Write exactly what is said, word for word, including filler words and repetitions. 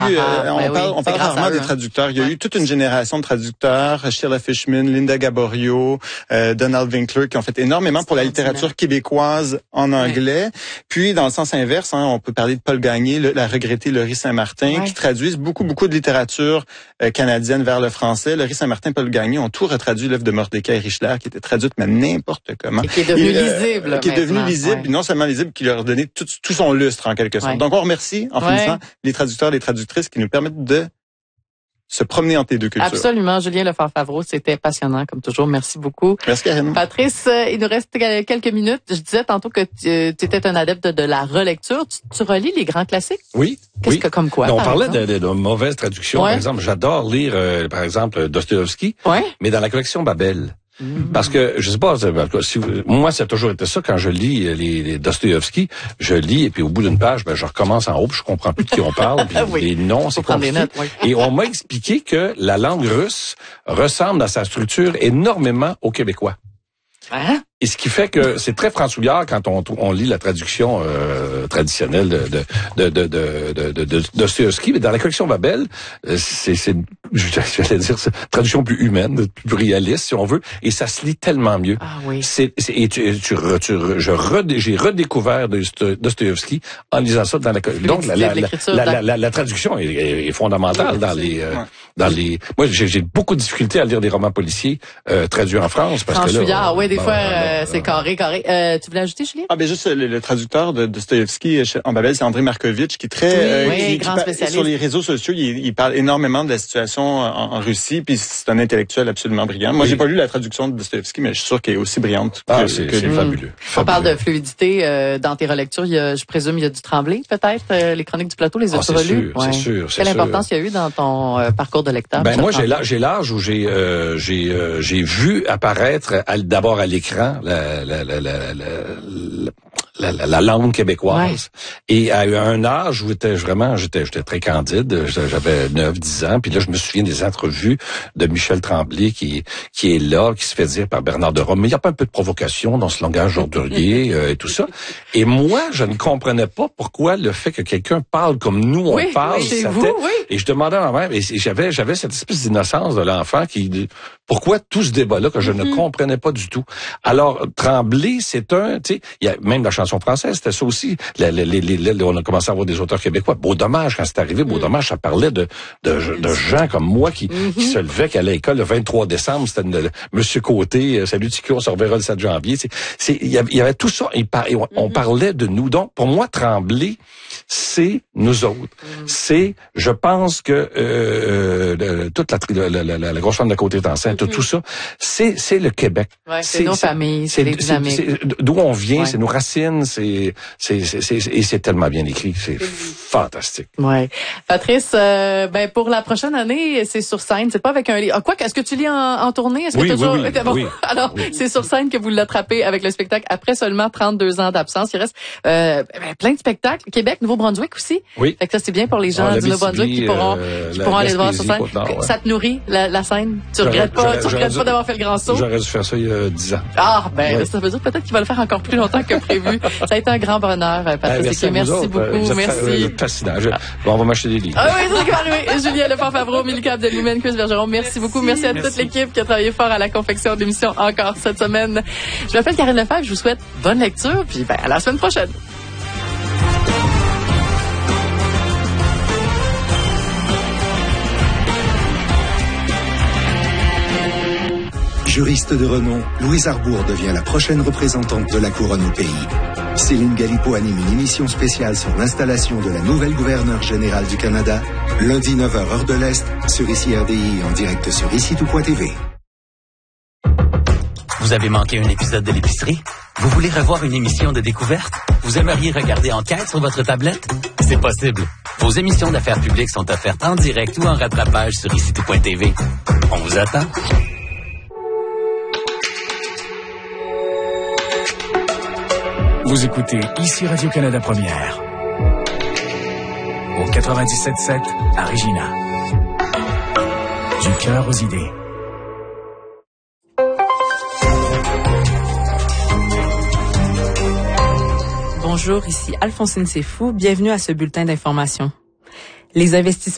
Ah, euh, ah, on ben parle, oui, on parle rarement eux, des hein. traducteurs. Il y a ouais. eu toute une génération de traducteurs, Sheila Fishman, Linda Gaborio, euh, Donald Winkler, qui ont fait énormément pour la littérature québécoise en anglais. Ouais. Puis, dans le sens inverse, hein, on peut parler de Paul Gagné, le, la regrettée Laurie Saint-Martin, ouais. qui traduisent beaucoup, beaucoup de littérature euh, canadienne vers le français. Laurie Saint-Martin, Paul Gagné ont tout retraduit l'œuvre de Mordecai Richler, qui était traduite mais n'importe comment. Et qui est devenu Et, euh, lisible. Qui est devenu lisible, ouais. non seulement lisible, qui leur a donné tout, tout son lustre, en quelque sorte. Ouais. Donc, on remercie, en ouais. finissant, les traducteurs, les traductrices qui nous permettent de se promener entre les deux cultures. Absolument. Julien Lefebvre-Favreau, c'était passionnant, comme toujours. Merci beaucoup. Merci, Karine. Patrice, il nous reste quelques minutes. Je disais tantôt que tu étais un adepte de, de la relecture. Tu, tu relis les grands classiques? Oui. Qu'est-ce oui. que, comme quoi? Non, on par parlait exemple? de, de, de mauvaises traductions. Ouais. Par exemple, j'adore lire, euh, par exemple, Dostoïevski. Ouais. Mais dans la collection Babel. Parce que, je sais pas, si vous, moi, ça a toujours été ça, quand je lis les, les Dostoïevski, je lis, et puis au bout d'une page, ben, je recommence en haut, puis je comprends plus de qui on parle, puis oui. les noms, c'est compliqué. Notes, oui. Et on m'a expliqué que la langue russe ressemble dans sa structure énormément au québécois. Hein? Et ce qui fait que c'est très francouillard quand on, on lit la traduction euh, traditionnelle de de de de de de, de Dostoïevski, mais dans la collection Babel, c'est c'est j'allais dire c'est une traduction plus humaine, plus réaliste si on veut, et ça se lit tellement mieux. Ah oui. C'est, c'est et tu, tu, tu je redé, j'ai redécouvert Dostoïevski en lisant ça dans la donc la la la, la, la, la, la traduction est, est, est fondamentale oui, dans les euh, ouais. dans les. Moi j'ai, j'ai beaucoup de difficultés à lire des romans policiers euh, traduits en France parce que là. Oui, des bon, fois. Euh, Euh, c'est carré, carré. Euh, tu voulais ajouter, Julien? Ah, ben juste le, le traducteur de Dostoïevski en Babel, c'est André Markovitch, qui est très, oui, euh, oui, qui, grand qui spécialiste. Sur les réseaux sociaux, il, il parle énormément de la situation en, en Russie, puis c'est un intellectuel absolument brillant. Moi, oui. j'ai pas lu la traduction de Dostoïevski, mais je suis sûr qu'elle est aussi brillante. Ah, que, c'est, que c'est lui. fabuleux. On fabuleux. parle de fluidité euh, dans tes relectures. Il y a, je présume, il y a du Tremblay, peut-être. Euh, les chroniques du plateau, les as-tu ah, relues? Ouais. C'est sûr, c'est Quelle sûr. importance il y a eu dans ton euh, parcours de lecteur? Ben moi, j'ai l'âge, j'ai l'âge où j'ai euh, j'ai euh, j'ai vu apparaître à, d'abord à l'écran la la la la, la, la, la, la langue québécoise. Ouais. Et à un âge où j'étais vraiment, j'étais, j'étais très candide, j'avais neuf, dix ans, puis là, je me souviens des entrevues de Michel Tremblay qui qui est là, qui se fait dire par Bernard de Rome, mais il y a pas un peu de provocation dans ce langage ordurier euh, et tout ça. Et moi, je ne comprenais pas pourquoi le fait que quelqu'un parle comme nous, on oui, parle, oui, chez ça vous, fait, oui. Et je demandais à ma mère, et j'avais, j'avais cette espèce d'innocence de l'enfant qui, pourquoi tout ce débat-là que je mm-hmm. ne comprenais pas du tout. Alors, Tremblay, c'est un, tu sais, il y a même la chanson française, c'était ça aussi. Les, les, les, les, on a commencé à avoir des auteurs québécois. Beau dommage, quand c'est arrivé, Beau dommage, ça parlait de, de, de gens comme moi qui, mm-hmm. qui se levaient, qui allaient à l'école le vingt-trois décembre, c'était une, Monsieur Côté, salut Tico, on se reverra le sept janvier. C'est, c'est, il y avait, il y avait tout ça, et par, on, mm-hmm. on parlait de nous. Donc, pour moi, Tremblay, c'est nous autres. Mm-hmm. C'est, je pense que euh, le, toute la, la, la, la, la grosse femme de Côté est enceinte, mm-hmm. tout ça, c'est, c'est le Québec. Ouais, c'est, c'est nos c'est, familles, c'est, c'est les dynamiques. C'est, c'est, d'où on vient, ouais. c'est nos racines, c'est, c'est, c'est, c'est, et c'est tellement bien écrit, c'est fantastique. Ouais. Patrice, euh, ben pour la prochaine année, c'est sur scène, c'est pas avec un livre. Ah, quoi, est-ce que tu lis en, en tournée? Est-ce que oui, t'as oui, toujours... oui, bon, oui. Alors, oui. c'est sur scène que vous l'attrapez avec le spectacle après seulement trente-deux ans d'absence. Il reste euh, ben, plein de spectacles. Québec, Nouveau-Brunswick aussi. Oui. Fait que ça, c'est bien pour les gens ah, du Nouveau-Brunswick qui pourront, euh, qui pourront aller le voir sur scène. Nord, ouais. Ça te nourrit, la, la scène? Tu regrettes pas, tu regrettes pas d'avoir fait le grand saut? J'aurais dû faire ça il y a dix ans. Ah, ben, ouais. ça veut dire peut-être qu'il va le faire encore plus longtemps que prévu. Ça a été un grand bonheur, Patrice. Ah, merci, merci autres, beaucoup. Merci. C'est fascinant. Je, bon, on va m'acheter des livres. Ah oui, c'est ce qui va arriver. Julien Lefebvre-Favreau, Millicap de Lumen, Chris Bergeron, merci beaucoup. Merci à merci. toute l'équipe qui a travaillé fort à la confection de l'émission encore cette semaine. Je m'appelle Karine Lefebvre, je vous souhaite bonne lecture, puis ben, à la semaine prochaine. Juriste de renom, Louise Arbour devient la prochaine représentante de la couronne au pays. Céline Galipo anime une émission spéciale sur l'installation de la nouvelle gouverneure générale du Canada, lundi neuf heures heure de l'Est, sur I C I R D I en direct sur ici tout point t v. Vous avez manqué un épisode de l'épicerie? Vous voulez revoir une émission de découverte? Vous aimeriez regarder Enquête sur votre tablette? C'est possible. Vos émissions d'affaires publiques sont offertes en direct ou en rattrapage sur ici tout point t v. On vous attend. Vous écoutez ici Radio-Canada Première. Au quatre-vingt-dix-sept sept à Regina. Du cœur aux idées. Bonjour, ici Alphonsine Sefou. Bienvenue à ce bulletin d'information. Les investissements